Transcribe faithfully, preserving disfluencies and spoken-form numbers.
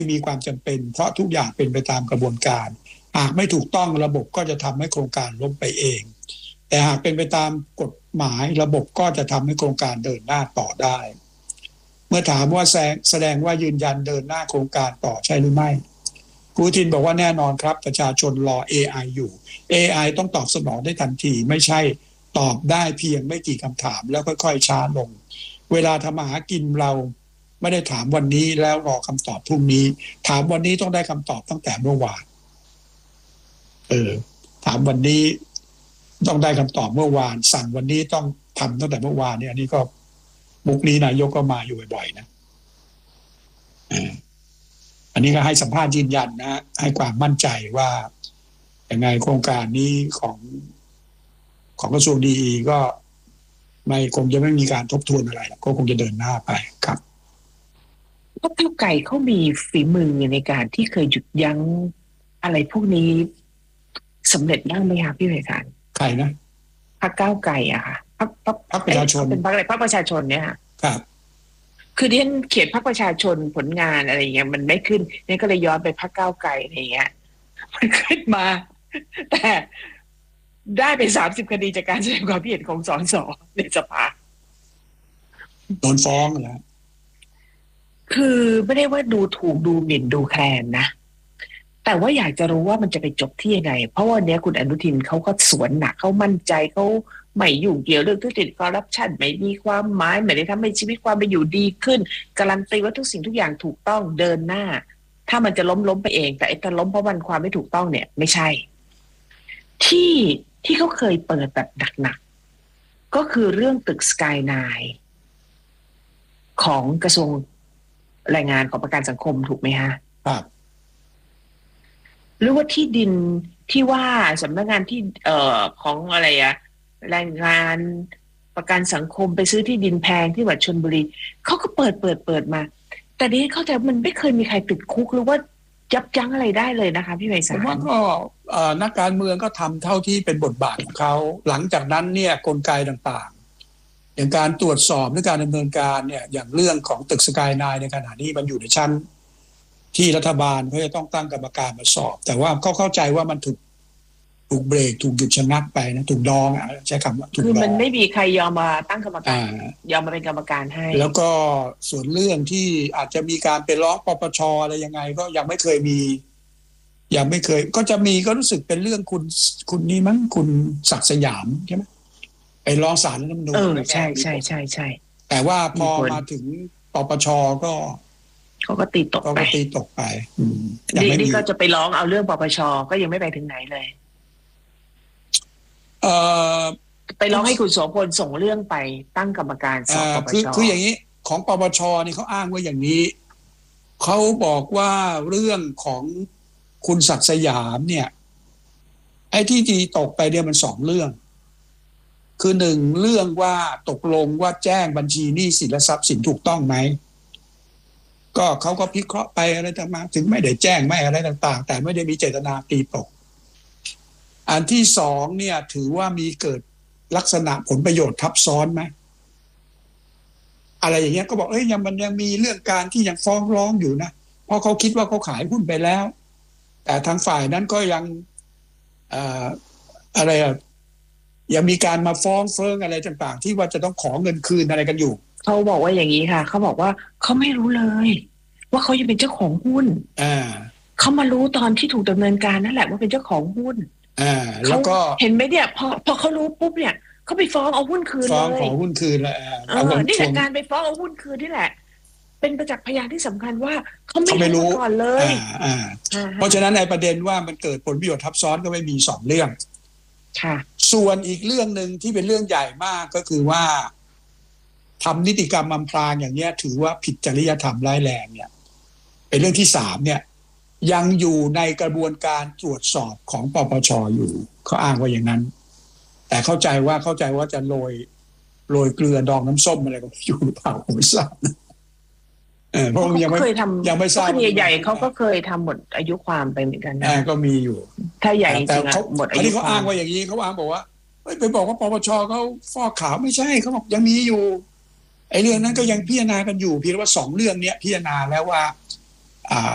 มีความจำเป็นเพราะทุกอย่างเป็นไปตามกระบวนการหากไม่ถูกต้องระบบก็จะทำให้โครงการล้มไปเองแต่หากเป็นไปตามกฎหมายระบบก็จะทำให้โครงการเดินหน้าต่อได้เมื่อถามว่าแสดงว่ายืนยันเดินหน้าโครงการต่อใช่หรือไม่คุณทินบอกว่าแน่นอนครับประชาชนรอ เอ ไอ อยู่ เอ ไอ ต้องตอบสนองได้ทันทีไม่ใช่ตอบได้เพียงไม่กี่คำถามแล้วค่อยๆช้าลงเวลาทำมาหากินเราไม่ได้ถามวันนี้แล้วรอคำตอบพรุ่งนี้ถามวันนี้ต้องได้คำตอบตั้งแต่เมื่อวานเออถามวันนี้ต้องได้คำตอบเมื่อวานสั่งวันนี้ต้องทำตั้งแต่เมื่อวานเนี่ยอันนี้ก็มุกนี้นายกก็มาอยู่บ่อยๆนะอันนี้ก็ให้สัมภาษณ์ยืนยันนะให้ความมั่นใจว่าอย่างไงโครงการนี้ของของกระทรวงดีก็ไม่คงจะไม่มีการทบทวนอะไรก็คงจะเดินหน้าไปครับพรรคก้าวไกลเขามีฝีมือในการที่เคยหยุดยั้งอะไรพวกนี้สำเร็จบ้างไหมคะพี่ไพศาลใครนะพรรคก้าวไกลอะค่ะพรรคพรรคประชาชนเป็นพรรคอะไรพรรคประชาชนเนี่ยค่ะครับคือที่ฉันเขียนพรรคประชาชนผลงานอะไรอย่างเงี้ยมันไม่ขึ้นนี่ก็เลยย้อนไปพรรคก้าวไกลอะไรอย่างเงี้ยมันขึ้นมาแต่ได้ไปสามสิบคดีจากการแสดงความคิดเห็นของสสในสภาโดนฟ้องแล้วคือไม่ได้ว่าดูถูกดูหมิ่นดูแคลนนะแต่ว่าอยากจะรู้ว่ามันจะไปจบที่ยังไงเพราะว่าเนี้ยคุณอนุทินเขาก็สวนหนักเขามั่นใจเขาไม่ยุ่งเกี่ยวเรื่องทุจริตคอร์รัปชันไม่มีความหมายไม่ได้ทำให้ชีวิตความเป็นอยู่ดีขึ้นการันตีว่าทุกสิ่งทุกอย่างถูกต้องเดินหน้าถ้ามันจะล้มล้มไปเองแต่ไอ้การล้มเพราะมันความไม่ถูกต้องเนี่ยไม่ใช่ที่ที่เขาเคยเปิดแบบหนักๆก็คือเรื่องตึกสกายไนน์ของกระทรวงแรงงานของประกันสังคมถูกไหมฮะครับหรือว่าที่ดินที่ว่าสำนักงานที่เอ่อของอะไรอะแรงงานประกันสังคมไปซื้อที่ดินแพงที่จังหวัดชลบุรีเขาก็เปิดเปิดเปิดมาแต่นี้เข้าใจมันไม่เคยมีใครติดคุกหรือว่ายับยั้งอะไรได้เลยนะคะพี่ไพศาลผมว่าก็นักการเมืองก็ทำเท่าที่เป็นบทบาทของเขาหลังจากนั้นเนี่ยกลไกต่างๆอย่างการตรวจสอบหรือการดำเนินการเนี่ยอย่างเรื่องของตึกสกายไนน์ในขณะนี้มันอยู่ในชั้นที่รัฐบาลเขาจะต้องตั้งกรรมการมาสอบแต่ว่าเขาเข้าใจว่ามันถูกถูกเบรกถูกหยุดชะงักไปนะถูกดองอ่ะใช้คำว่าถูกดองคือมันไม่มีใครยอมมาตั้งกรรมการยอมมาเป็นกรรมการให้แล้วก็ส่วนเรื่องที่อาจจะมีการไปร้องปปชอะไรยังไงก็ยังไม่เคยมียังไม่เคยก็จะมีก็รู้สึกเป็นเรื่องคุณคุณนี่มั้งคุณศักดิ์สยามใช่ไหมไปร้องศาลรัฐธรรมนูญเออใช่ใช่ใช่ใช่แต่ว่าพอมาถึงปปชก็เขาก็ตีตกไปก็ตีตกไปนี่นี่ก็จะไปร้องเอาเรื่องปปชก็ยังไม่ไปถึงไหนเลยเอ่อไปร้องให้คุณโสพลส่งเรื่องไปตั้งกรรมการสอบปปชคือคืออย่างนี้ของปปชนี่เขาอ้างว่าอย่างนี้เขาบอกว่าเรื่องของคุณศักดิ์สยามเนี่ยไอ้ที่ตีตกไปเนี่ยมันสองเรื่องคือหนึ่งเรื่องว่าตกลงว่าแจ้งบัญชีหนี้สินและทรัพย์สินถูกต้องไหมก็เขาก็พิเคราะห์ไปอะไรต่างๆถึงไม่ได้แจ้งไม่อะไรต่างๆแต่ไม่ได้มีเจตนาตีตกอันที่สองเนี่ยถือว่ามีเกิดลักษณะผลประโยชน์ทับซ้อนไหมอะไรอย่างเงี้ยก็บอกเอ้ยยังมันยังมีเรื่องการที่ยังฟ้องร้องอยู่นะเพราะเขาคิดว่าเขาขายหุ้นไปแล้วแต่ทางฝ่ายนั้นก็ยังเอ่ออะไรอ่ะยังมีการมาฟ้องเฟิ้งอะไรต่างๆที่ว่าจะต้องขอเงินคืนอะไรกันอยู่เขาบอกว่าอย่างนี้ค่ะเขาบอกว่าเขาไม่รู้เลยว่าเขายังเป็นเจ้าของหุ้นอ่าเขามารู้ตอนที่ถูกดำเนินการนั่นแหละว่าเป็นเจ้าของหุ้นอ่าแล้วก็เห็นไหมเนี่ยพอพอเขารู้ปุ๊บเนี่ยเขาไปฟ้องเอาหุ้นคืนเลยฟ้องขอหุ้นคืนแล้วเออนี่แหละการไปฟ้องเอาหุ้นคืนนี่แหละเป็นประจักษ์พยานที่สำคัญว่าเขาไม่รู้ก่อนเลยอ่าเพราะฉะนั้นในประเด็นว่ามันเกิดผลประโยชน์ทับซ้อนก็ไม่มีสองเรื่องค่ะส่วนอีกเรื่องนึงที่เป็นเรื่องใหญ่มากก็คือว่าทำนิติกรรมอำพรางอย่างเนี้ยถือว่าผิดจริยธรรมร้ายแรงเนี่ยเป็นเรื่องที่สามเนี่ยยังอยู่ในกระบวนการตรวจสอบของปปชอยู่เขาอ้างว่าอย่างนั้นแต่เข้าใจว่าเข้าใจว่าจะโรยโรยเกลือดองน้ำส้มอะไรก็อยู่หรือเปล่าผมไม่ทราบเออเพราะยังไม่ยังไม่ทราบคดีใหญ่เขาก็เคยทำหมดอายุความไปเหมือนกันนะก็มีอยู่ถ้าใหญ่จริงๆหมดอายุเขาอ้างว่าอย่างนี้เขาอ้างบอกว่าไปบอกว่าปปชเขาฟอกขาวไม่ใช่เขาบอกยังมีอยู่ไอ้เรื่องนั้นก็ยังพิจารณากันอยู่เพียงว่าสองเรื่องนี้พิจารณาแล้วว่าอ่า